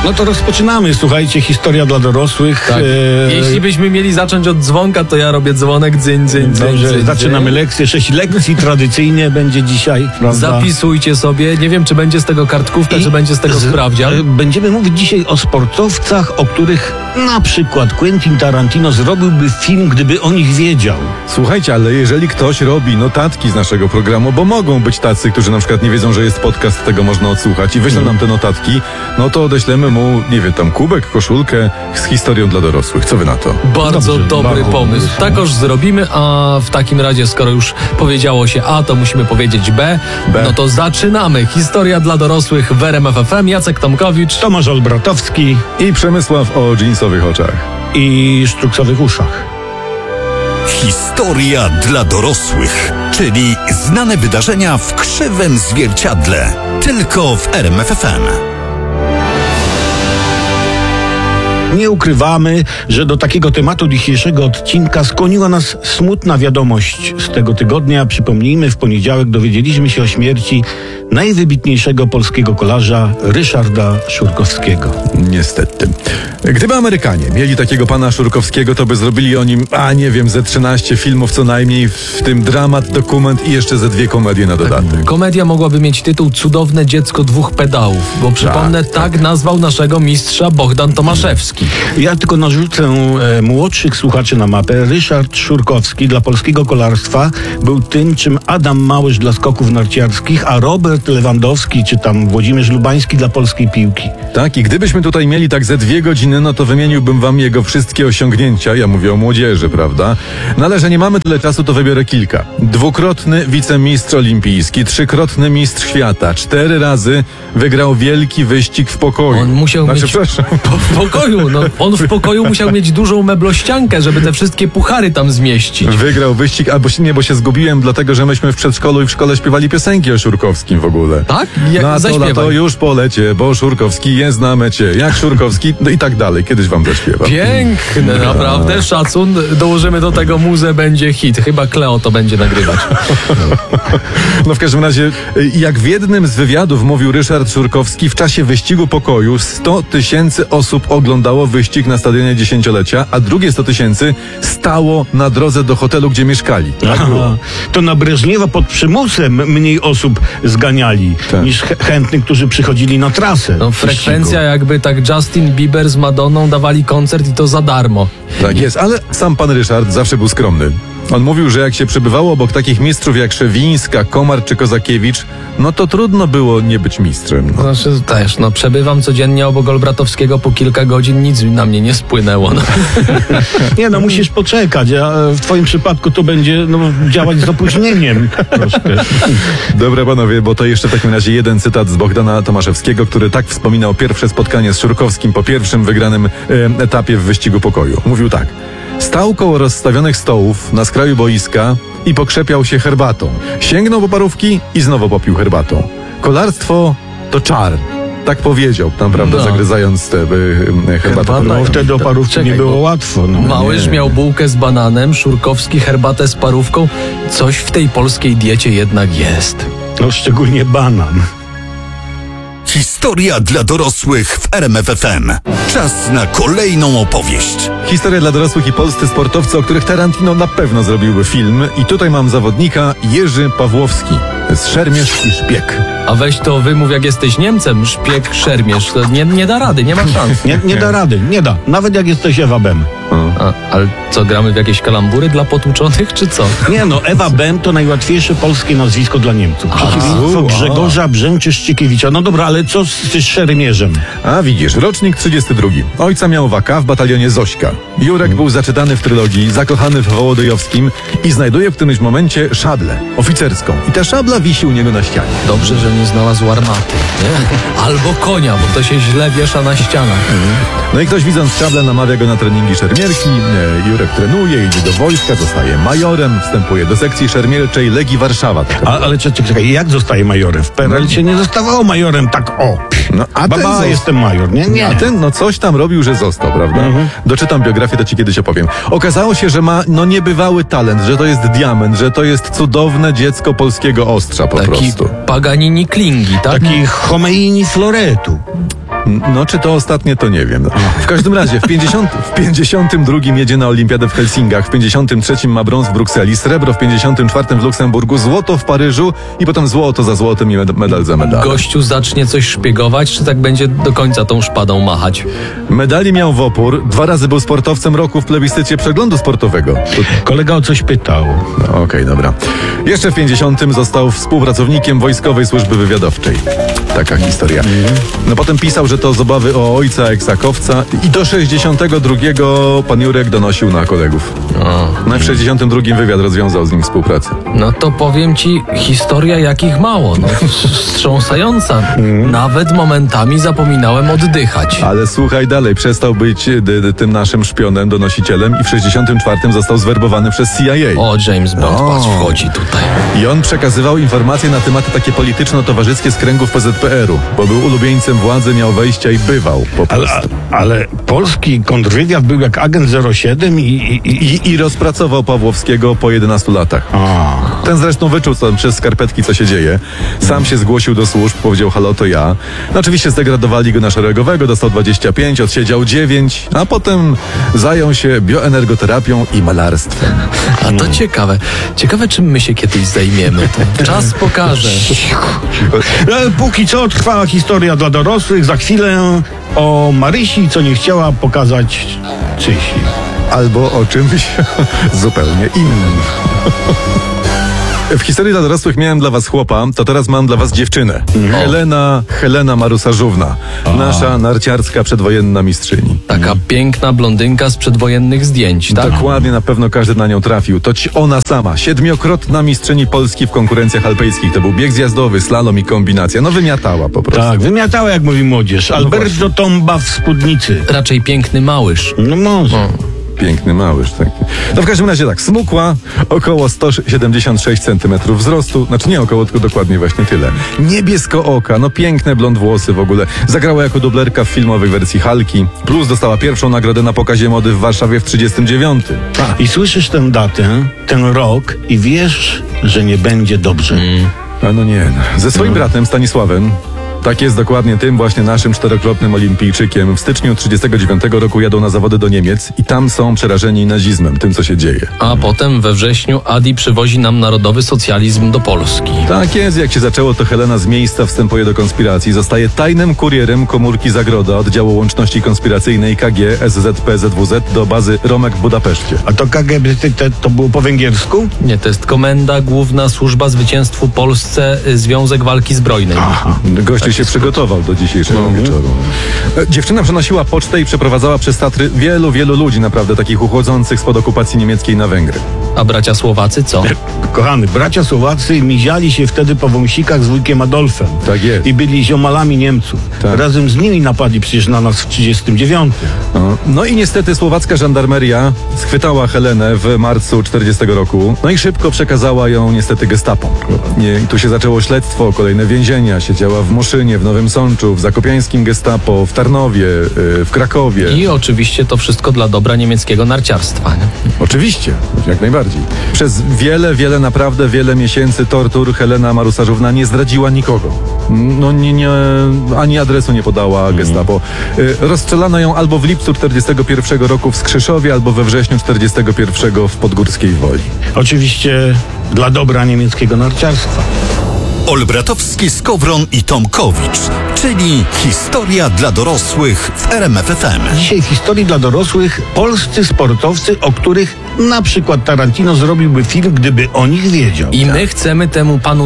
No to rozpoczynamy, słuchajcie, historia dla dorosłych. Tak. Jeśli byśmy mieli zacząć od dzwonka, to ja robię dzwonek, dzyń. Dobrze, zaczynamy lekcję. 6 lekcji tradycyjnie będzie dzisiaj, prawda? Zapisujcie sobie. Nie wiem, czy będzie z tego kartkówka, czy będzie z tego sprawdzian. Będziemy mówić dzisiaj o sportowcach, o których na przykład Quentin Tarantino zrobiłby film, gdyby o nich wiedział. Słuchajcie, ale jeżeli ktoś robi notatki z naszego programu, bo mogą być tacy, którzy na przykład nie wiedzą, że jest podcast, tego można odsłuchać i wyślą nam te notatki, no to odeślemy mu, nie wiem, tam kubek, koszulkę z historią dla dorosłych. Co wy na to? Bardzo dobry pomysł. Takoż zrobimy, a w takim razie, skoro już powiedziało się A, to musimy powiedzieć B. No to zaczynamy. Historia dla dorosłych w RMF FM. Jacek Tomkowicz, Tomasz Olbratowski I Przemysław o dżinsowych oczach. i sztruksowych uszach. Historia dla dorosłych, czyli znane wydarzenia w krzywym zwierciadle. Tylko w RMF FM. Nie ukrywamy, że do takiego tematu dzisiejszego odcinka skłoniła nas smutna wiadomość z tego tygodnia. Przypomnijmy, w poniedziałek dowiedzieliśmy się o śmierci najwybitniejszego polskiego kolarza Ryszarda Szurkowskiego. Niestety. Gdyby Amerykanie mieli takiego pana Szurkowskiego, to by zrobili o nim, nie wiem, ze 13 filmów co najmniej, w tym dramat, dokument i jeszcze ze 2 komedie na dodatek. komedia mogłaby mieć tytuł Cudowne dziecko 2 pedałów, bo przypomnę, tak nazwał naszego mistrza Bogdan Tomaszewski. Ja tylko narzucę młodszych słuchaczy na mapę. Ryszard Szurkowski dla polskiego kolarstwa był tym, czym Adam Małysz dla skoków narciarskich, a Robert Lewandowski czy tam Włodzimierz Lubański dla polskiej piłki. Tak, i gdybyśmy tutaj mieli tak ze 2 godziny, no to wymieniłbym wam jego wszystkie osiągnięcia. Ja mówię o młodzieży, prawda? No ale że nie mamy tyle czasu, to wybiorę kilka. 2-krotny wicemistrz olimpijski, 3-krotny mistrz świata, 4 razy wygrał wielki wyścig w pokoju. On musiał mieć przepraszam. w pokoju, no on w pokoju musiał mieć dużą meblościankę, żeby te wszystkie puchary tam zmieścić. Wygrał wyścig, albo nie, bo się zgubiłem, dlatego że myśmy w przedszkolu i w szkole śpiewali piosenki o Szurkowskim w ogóle. Tak? Na to lato już polecie, bo Szurkowski jest na mecie. Jak Szurkowski, no i tak dalej. Kiedyś wam zaśpiewam. Piękne, naprawdę, szacun. Dołożymy do tego muzę, będzie hit. Chyba Kleo to będzie nagrywać. No w każdym razie, jak w jednym z wywiadów mówił Ryszard Szurkowski, w czasie wyścigu pokoju 100 000 osób oglądało wyścig na stadionie 10-lecia, a drugie 100 000 stało na drodze do hotelu, gdzie mieszkali. Tak było. To na Breżniewa pod przymusem mniej osób zganiali niż chętnych, którzy przychodzili na trasę. No, frekwencja jakby tak Justin Bieber z Madonną dawali koncert i to za darmo. Tak jest, ale sam pan Ryszard zawsze był skromny. On mówił, że jak się przebywało obok takich mistrzów jak Szewińska, Komar czy Kozakiewicz, no to trudno było nie być mistrzem. No. Znaczy też, przebywam codziennie obok Olbratowskiego po kilka godzin, nic na mnie nie spłynęło. No. Nie, musisz poczekać, a w twoim przypadku to będzie działać z opóźnieniem troszkę. Dobra panowie, bo to jeszcze w takim razie jeden cytat z Bogdana Tomaszewskiego, który tak wspominał pierwsze spotkanie z Szurkowskim po pierwszym wygranym etapie w wyścigu pokoju. Mówił tak: stał koło rozstawionych stołów na skraju boiska i pokrzepiał się herbatą. Sięgnął po parówki i znowu popił herbatą. Kolarstwo to czar. Tak powiedział, prawda, zagryzając tę herbatę. No wtedy o parówki nie było łatwo. Małysz miał bułkę z bananem, Szurkowski herbatę z parówką. Coś w tej polskiej diecie jednak jest. Szczególnie banan. Historia dla dorosłych w RMF FM. Czas na kolejną opowieść. Historia dla dorosłych i polscy sportowcy, o których Tarantino na pewno zrobiłby film. I tutaj mam zawodnika Jerzy Pawłowski z Szermierz i Szpieg. A weź to wymów, jak jesteś Niemcem, Szpieg, Szermierz. To nie da rady, nie ma szans. Nie da rady, nie da. Nawet jak jesteś Ewa Bem. Ale co, gramy w jakieś kalambury dla potłuczonych, czy co? Nie Ewa Bem to najłatwiejsze polskie nazwisko dla Niemców. Przeciwieństwo Grzegorza Brzęczyszczykiewicza. No dobra, ale co z Szermierzem? A widzisz, rocznik 32. Ojca miał waka w batalionie Zośka. Jurek był zaczytany w trylogii, zakochany w Wołodyjowskim i znajduje w którymś momencie szablę oficerską. I ta szabla wisi u niego na ścianie. Dobrze, że nie znalazł armaty, nie? Albo konia, bo to się źle wiesza na ścianach. No i ktoś, widząc szablę, namawia go na treningi szermierki. Jurek trenuje, idzie do wojska, zostaje majorem, wstępuje do sekcji szermierczej Legii Warszawa. Ale czekaj, jak zostaje majorem? W PRL się nie zostawało majorem tak o. A Baba, jestem major, nie? A ten, coś tam robił, że został, prawda? Doczytam biografię, to ci kiedyś opowiem. Okazało się, że ma, niebywały talent, że to jest diament, że to jest cudowne dziecko polskiego ostrza po prostu. Paganini Klingi, tak? Taki Homeini Floretu. No, czy to ostatnie, to nie wiem. W każdym razie, w 52 jedzie na Olimpiadę w Helsinkach, w 53 ma brąz w Brukseli, srebro w 54 w Luksemburgu, złoto w Paryżu i potem złoto za złotem i medal za medalem. Gościu zacznie coś szpiegować, czy tak będzie do końca tą szpadą machać? Medali miał w opór, 2 razy był sportowcem roku w plebiscycie przeglądu sportowego. Kolega o coś pytał. No, okej, dobra. Jeszcze w 50 został współpracownikiem Wojskowej Służby Wywiadowczej. Taka historia. No potem pisał, że to z obawy o ojca eksakowca i do 62 pan Jurek donosił na kolegów. No i w 62 wywiad rozwiązał z nim współpracę. No to powiem ci, historia jakich mało. No, wstrząsająca. Nawet momentami zapominałem oddychać. Ale słuchaj dalej, przestał być tym naszym szpionem, donosicielem i w 64 został zwerbowany przez CIA. O, James Bond, patrz, wchodzi tutaj. I on przekazywał informacje na tematy takie polityczno-towarzyskie z kręgów PZPR-u, bo był ulubieńcem władzy, miał wejścia i bywał po prostu. Ale polski kontrwywiad był jak agent 07 I rozpracował Pawłowskiego po 11 latach. Ten zresztą wyczuł przez skarpetki, co się dzieje. Sam się zgłosił do służb, powiedział: halo, to ja. No oczywiście zdegradowali go na szeregowego, dostał 25, odsiedział 9, a potem zajął się bioenergoterapią i malarstwem. A to ciekawe. Ciekawe, czym my się kiedyś zajmiemy. To czas pokaże. Póki co trwała historia dla dorosłych. Za chwilę o Marysi, co nie chciała pokazać Czysi. Albo o czymś zupełnie innym. W historii dla dorosłych miałem dla was chłopa, to teraz mam dla was dziewczynę. Helena Marusarzówna. Nasza narciarska przedwojenna mistrzyni. Taka piękna blondynka z przedwojennych zdjęć, tak? Dokładnie, na pewno każdy na nią trafił. To ona sama, 7-krotna mistrzyni Polski w konkurencjach alpejskich. To był bieg zjazdowy, slalom i kombinacja. No wymiatała po prostu. Tak, wymiatała, jak mówi młodzież. Alberto Tomba w spódnicy. Raczej piękny małyż. No może. Piękny małyż, tak. No w każdym razie tak, smukła, około 176 cm wzrostu, znaczy nie około, tylko dokładnie właśnie tyle. Niebieskooka, no piękne blond włosy w ogóle. Zagrała jako dublerka w filmowej wersji Halki, plus dostała pierwszą nagrodę na pokazie mody w Warszawie w 39. I słyszysz tę datę, ten rok i wiesz, że nie będzie dobrze. A no nie, ze swoim bratem Stanisławem, tak jest, dokładnie tym właśnie naszym 4-krotnym olimpijczykiem. W styczniu 1939 roku jadą na zawody do Niemiec i tam są przerażeni nazizmem, tym co się dzieje. A potem we wrześniu Adi przywozi nam narodowy socjalizm do Polski. Tak jest, jak się zaczęło, to Helena z miejsca wstępuje do konspiracji. Zostaje tajnym kurierem komórki Zagroda, oddziału łączności konspiracyjnej KG SZP ZWZ do bazy Romek w Budapeszcie. A to KGB to było po węgiersku? Nie, to jest Komenda Główna Służba Zwycięstwu Polsce, Związek Walki Zbrojnej. Gościu się przygotował do dzisiejszego wieczoru. Dziewczyna przenosiła pocztę i przeprowadzała przez Tatry wielu ludzi, naprawdę takich uchodzących spod okupacji niemieckiej na Węgry. A bracia Słowacy co? Kochany, bracia Słowacy miziali się wtedy po wąsikach z wujkiem Adolfem. Tak jest. I byli ziomalami Niemców. Tak. Razem z nimi napadli przecież na nas w 1939. No i niestety słowacka żandarmeria schwytała Helenę w marcu 40 roku. No i szybko przekazała ją niestety gestapo. I tu się zaczęło śledztwo, kolejne więzienia. Siedziała w Moszynie, w Nowym Sączu, w zakopiańskim gestapo, w Tarnowie, w Krakowie. I oczywiście to wszystko dla dobra niemieckiego narciarstwa. Nie? Oczywiście, jak najbardziej. Przez naprawdę wiele miesięcy tortur Helena Marusarzówna nie zdradziła nikogo. No ani adresu nie podała gestapo. Rozstrzelano ją albo w lipcu 41 roku w Skrzyszowie, albo we wrześniu 41 w Podgórskiej Woli. Oczywiście dla dobra niemieckiego narciarstwa. Olbratowski, Skowron i Tomkowicz, czyli historia dla dorosłych w RMF FM. Dzisiaj w historii dla dorosłych polscy sportowcy, o których na przykład Tarantino zrobiłby film, gdyby o nich wiedział. I my chcemy temu panu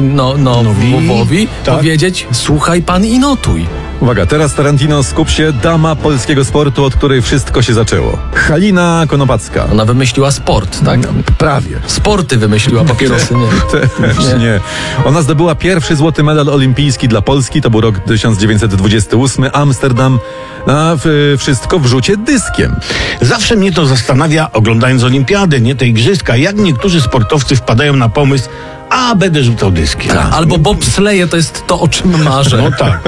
Tarantinowi powiedzieć: słuchaj pan i notuj. Uwaga, teraz Tarantino, skup się, dama polskiego sportu, od której wszystko się zaczęło. Halina Konopacka. Ona wymyśliła sport, tak? Prawie. Sporty wymyśliła, papierosy nie. Też nie. Ona zdobyła pierwszy złoty medal olimpijski dla Polski, to był rok 1928, Amsterdam, a wszystko w rzucie dyskiem. Zawsze mnie to zastanawia, oglądając olimpiadę, nie te igrzyska, jak niektórzy sportowcy wpadają na pomysł: a będę rzucał dyskiem. Albo bobsleje to jest to, o czym marzę. No tak.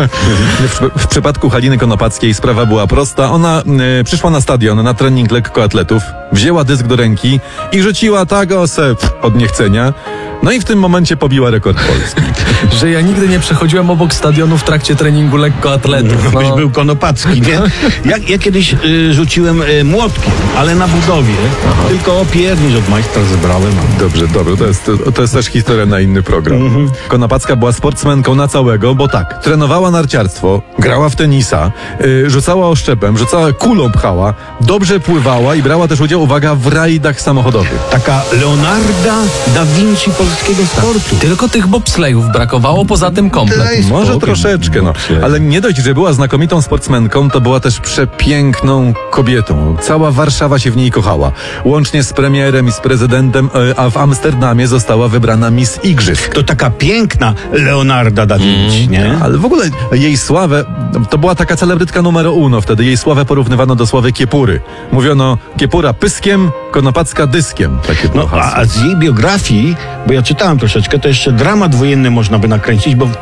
W przypadku Haliny Konopackiej sprawa była prosta. Ona przyszła na stadion na trening lekkoatletów, wzięła dysk do ręki i rzuciła tak od niechcenia. No i w tym momencie pobiła rekord Polski. Że ja nigdy nie przechodziłem obok stadionu w trakcie treningu lekkoatletów. Byś był konopacki, nie? Ja kiedyś rzuciłem młotkiem, ale na budowie. Tylko opiernicz od majstra zebrałem. Dobrze, to jest też historia na inny program. Konopacka była sportsmenką na całego, bo tak, trenowała narciarstwo, grała w tenisa, rzucała oszczepem, rzucała kulą, pchała, dobrze pływała i brała też udział, uwaga, w rajdach samochodowych. Taka Leonarda da Vinci polskiego sportu. Tylko tych bobslejów brakowało, poza tym komplet. Daj Może spokój, troszeczkę, no. Ale nie dość, że była znakomitą sportsmenką, to była też przepiękną kobietą. Cała Warszawa się w niej kochała. Łącznie z premierem i z prezydentem, a w Amsterdamie została wybrana Miss Igrzysk. To taka piękna Leonarda da Vinci, nie? Ale w ogóle jej sławę, to była taka celebrytka numero uno wtedy. Jej sławę porównywano do sławy Kiepury. Mówiono Kiepura pyskiem, Konopacka dyskiem. Takie było No, hasło. a z jej biografii, bo ja czytałem troszeczkę, to jeszcze dramat wojenny można by nakręcić, bo w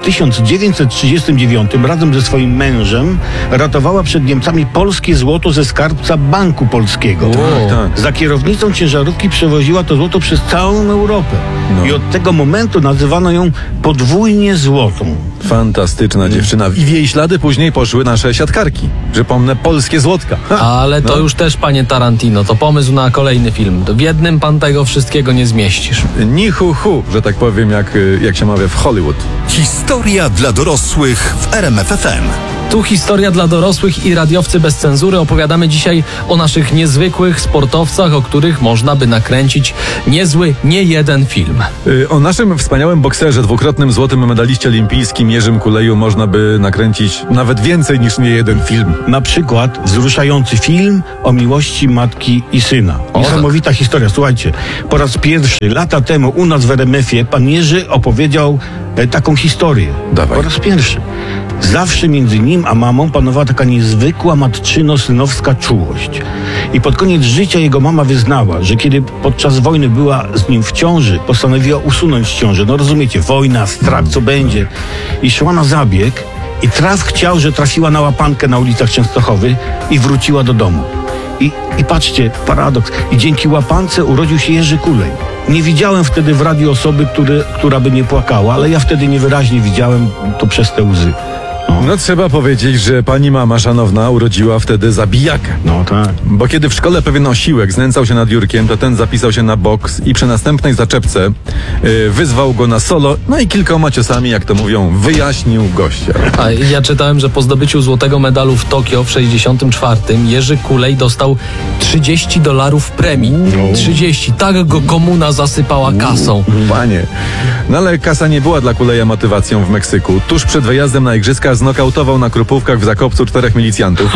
1939 razem ze swoim mężem ratowała przed Niemcami polskie złoto ze skarbca Banku Polskiego. Tak. Za kierownicą ciężarówki przewoziła to złoto przez całą Europę. No. I od tego momentu nazywano ją podwójnie złotą. Fantastyczna dziewczyna. I w jej ślady później poszły nasze siatkarki. Przypomnę, polskie złotka. Ale to już też, panie Tarantino, to pomysł na kolejny film. W jednym pan tego wszystkiego nie zmieścisz. Ni hu hu, że tak powiem, jak się mawia w Hollywood. Historia dla dorosłych w RMF FM. Tu historia dla dorosłych i radiowcy bez cenzury. Opowiadamy dzisiaj o naszych niezwykłych sportowcach, o których można by nakręcić niezły, nie jeden film. O naszym wspaniałym bokserze, dwukrotnym złotym medaliście olimpijskim Jerzym Kuleju można by nakręcić nawet więcej niż nie jeden film. Na przykład wzruszający film o miłości matki i syna. Niesamowita historia. Słuchajcie, po raz pierwszy lata temu u nas w RMF-ie pan Jerzy opowiedział taką historię. Dawaj. Po raz pierwszy. Zawsze między nim a mamą panowała taka niezwykła matczyno-synowska czułość. I pod koniec życia jego mama wyznała, że kiedy podczas wojny była z nim w ciąży, postanowiła usunąć ciążę. No rozumiecie, wojna, strach, co będzie. I szła na zabieg i traf chciał, że trafiła na łapankę na ulicach Częstochowy i wróciła do domu. I patrzcie, paradoks. I dzięki łapance urodził się Jerzy Kulej. Nie widziałem wtedy w radiu osoby, która by nie płakała, ale ja wtedy niewyraźnie widziałem to przez te łzy. No trzeba powiedzieć, że pani mama szanowna urodziła wtedy zabijaka. No tak. Bo kiedy w szkole pewien osiłek znęcał się nad Jurkiem, to ten zapisał się na boks i przy następnej zaczepce wyzwał go na solo, no i kilkoma ciosami, jak to mówią, wyjaśnił gościa. A ja czytałem, że po zdobyciu złotego medalu w Tokio w 64 Jerzy Kulej dostał $30 premii. 30. Tak go komuna zasypała kasą. Panie. No ale kasa nie była dla Kuleja motywacją w Meksyku. Tuż przed wyjazdem na igrzyska znokautował na Krupówkach w Zakopcu 4 milicjantów.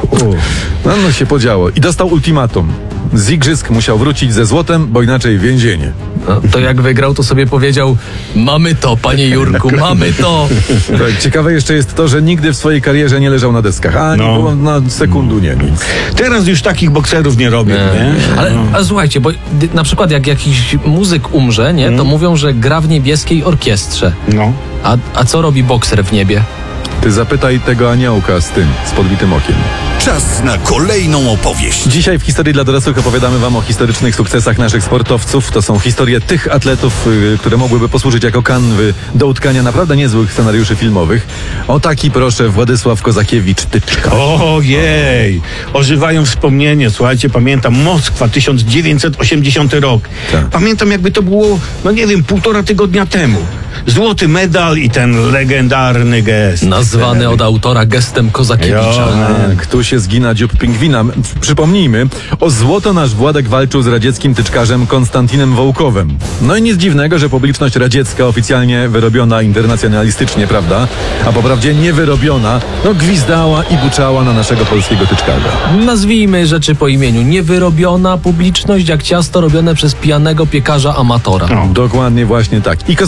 No się podziało. I dostał ultimatum. Z igrzysk musiał wrócić ze złotem, bo inaczej więzienie. No, to jak wygrał, to sobie powiedział: mamy to, panie Jurku, mamy to. Tak, ciekawe jeszcze jest to, że nigdy w swojej karierze nie leżał na deskach. Ani było na sekundu nie nic. Teraz już takich bokserów nie robią, nie? Ale słuchajcie, bo na przykład jak jakiś muzyk umrze, nie, to mówią, że gra w niebieskiej orkiestrze. No. A co robi bokser w niebie? Ty zapytaj tego aniołka z podbitym okiem. Czas na kolejną opowieść. Dzisiaj w Historii dla dorosłych opowiadamy wam o historycznych sukcesach naszych sportowców. To są historie tych atletów, które mogłyby posłużyć jako kanwy do utkania naprawdę niezłych scenariuszy filmowych. O taki proszę Władysław Kozakiewicz-Tyczka. Ojej, ożywają wspomnienie. Słuchajcie, pamiętam Moskwa, 1980 rok. Tak. Pamiętam, jakby to było, no nie wiem, 1,5 tygodnia temu. Złoty medal i ten legendarny gest. Nazwany od autora gestem Kozakiewicza. Tak, tu się zgina dziób pingwina. Przypomnijmy, o złoto nasz Władek walczył z radzieckim tyczkarzem Konstantinem Wołkowem. No i nic dziwnego, że publiczność radziecka, oficjalnie wyrobiona internacjonalistycznie, prawda, a po prawdzie niewyrobiona, no gwizdała i buczała na naszego polskiego tyczkarza. Nazwijmy rzeczy po imieniu. Niewyrobiona publiczność jak ciasto robione przez pijanego piekarza amatora. Dokładnie właśnie tak. I Kozakiewicz po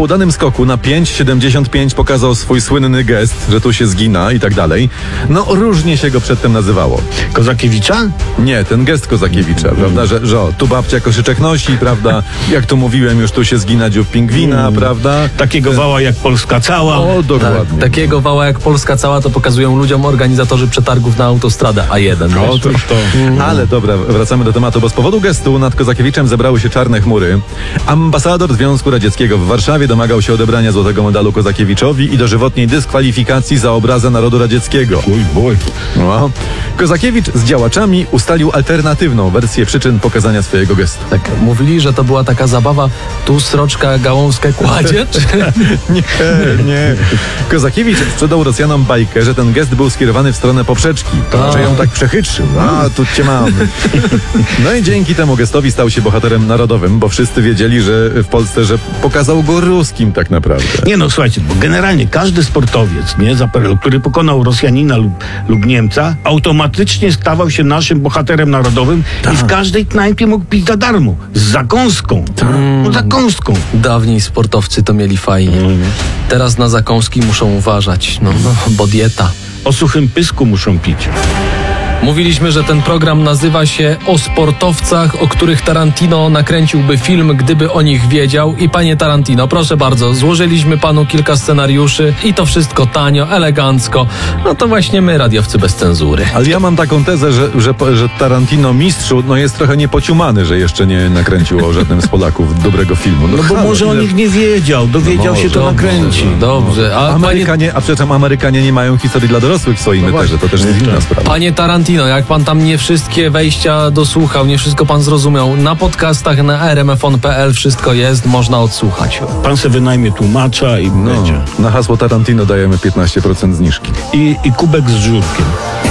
udanym skoku na 5,75 pokazał swój słynny gest, że tu się zgina i tak dalej. No różnie się go przedtem nazywało. Kozakiewicza? Nie, ten gest Kozakiewicza, prawda, że o, tu babcia koszyczek nosi, prawda, jak tu mówiłem, już tu się zgina dziób pingwina, prawda. Takiego wała jak Polska cała. O, dokładnie. Takiego wała jak Polska cała to pokazują ludziom organizatorzy przetargów na autostradę A1. wiesz? Otóż to. Ale dobra, wracamy do tematu, bo z powodu gestu nad Kozakiewiczem zebrały się czarne chmury. Ambasador Związku Radzieckiego w Warszawie domagał się odebrania złotego medalu Kozakiewiczowi i dożywotniej dyskwalifikacji za obrazę narodu radzieckiego. Bój. No. Kozakiewicz z działaczami ustalił alternatywną wersję przyczyn pokazania swojego gestu. Tak, mówili, że to była taka zabawa, tu sroczka gałązkę kładzie, czy... Nie. Kozakiewicz sprzedał Rosjanom bajkę, że ten gest był skierowany w stronę poprzeczki, że ją tak przechytrzył. A, tu cię mamy. No i dzięki temu gestowi stał się bohaterem narodowym, bo wszyscy wiedzieli, że w Polsce, że pokazał go ruskim tak naprawdę. Nie no, słuchajcie, bo generalnie każdy sportowiec, nie, za PRL, który pokonał Rosjanina lub Niemca, automatycznie stawał się naszym bohaterem narodowym i w każdej knajpie mógł pić za darmo. Z zakąską. No, zakąską. Dawniej sportowcy to mieli fajnie. Teraz na zakąski muszą uważać, bo dieta. O suchym pysku muszą pić. Mówiliśmy, że ten program nazywa się O sportowcach, o których Tarantino nakręciłby film, gdyby o nich wiedział. I panie Tarantino, proszę bardzo, złożyliśmy panu kilka scenariuszy i to wszystko tanio, elegancko. No to właśnie my, radiowcy bez cenzury. Ale ja mam taką tezę, że Tarantino mistrzu jest trochę niepociumany, że jeszcze nie nakręcił o żadnym z Polaków dobrego filmu. No bo może o nich nie wiedział, dowiedział się, to nakręci. Dobrze. A Amerykanie nie mają historii dla dorosłych w swoim eterze, to też jest inna sprawa. Panie Tarantino, jak pan tam nie wszystkie wejścia dosłuchał, nie wszystko pan zrozumiał, na podcastach na rmfon.pl wszystko jest, można odsłuchać. Pan se wynajmie tłumacza i będzie. Na hasło Tarantino dajemy 15% zniżki. I kubek z żurkiem.